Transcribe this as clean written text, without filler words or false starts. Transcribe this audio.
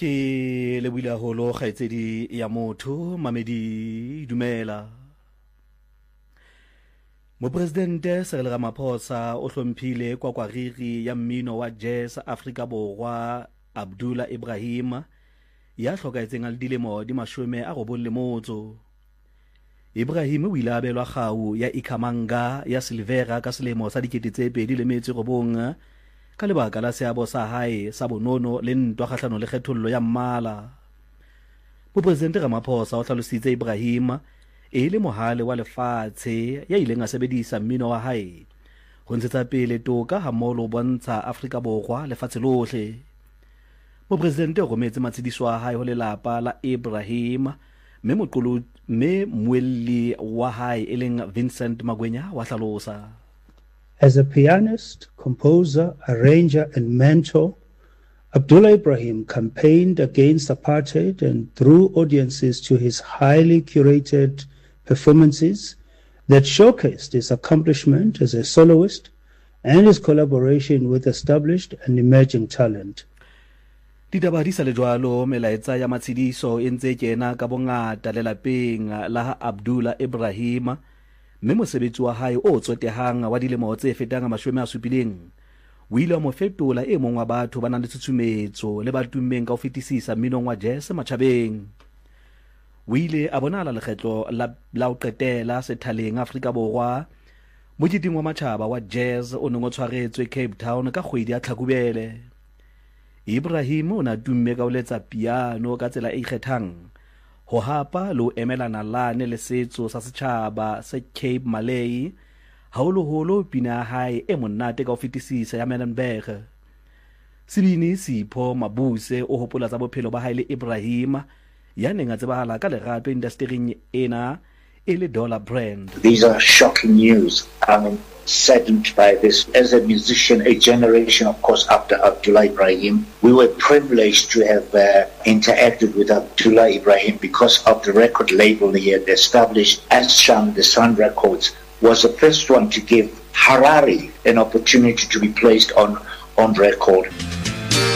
Ke lebohile haholo kgaitsedi ya motho Mamedi dumela. Mopresidente Cyril Ramaphosa o hlomphile kwakwariri ya mmino wa jazz Afrika Borwa Abdullah Ibrahim ya hlokaetseng a le dilemo di 90. Ibrahim o ile a belwa kgau ya Ikhamanga ya Silvera ka selemo sa 2009 ka lebaka la seabo sa hae sa bonono le ntwa kgahlano le kgethollo ya mmala. Mopresidente Ramaphosa o hlalositse Ibrahim e le mohale wa lefatshe ya ileng a sebedisa mmino wa hae ho ntshetsa pele toka ha molo bontsha Afrika Borwa lefatshe lohle. Mopresidente o rometse matshidiso a hae ho lelapa la Ibrahim mme moelli wa hae e leng Vincent Magwenya wa hlalosa. As a pianist, composer, arranger, and mentor, Abdullah Ibrahim campaigned against apartheid and drew audiences to his highly curated performances that showcased his accomplishment as a soloist and his collaboration with established and emerging talent. Ditaba di sa le jwalo, melaetsa ya matshidiso e ntse kena ka bongata lelapeng la Abdullah Ibrahim, mme mosebetsi wa hae o tsotehang wa dilemo tse fetang 70 o ile mo fetola e mong wa batho ba nang le tshusumetso le ba tummeng ka ho fetisisa mminong wa jazz matjhabeng. O ile a bonala lekgetlo la ho qetela sethaleng Afrika Borwa moketing wa matjhaba wa jazz o neng o tshwaretswe Cape Town ka kgwedi ya Tlhakubele. Ibrahim o na tumme ka ho letsa piano ka tsela e ikgethang, ho hapa le ho emelana lane le setso sa setjhaba se Cape Malay, haholoholo pina ya hae e monate ka ho fetisisa ya Menenberg. Sibini Sipho Mabuse o hopola tsa bophelo ba hae le Ibrahim ya neng a tsebahala ka lerato industry-eng ena e le Dollar Brand. These are shocking news. I'm saddened by this. As a musician, a generation, of course, after Abdullah Ibrahim, we were privileged to have interacted with Abdullah Ibrahim because of the record label he had established. Asham, the Sun Records, was the first one to give Harare an opportunity to be placed on record.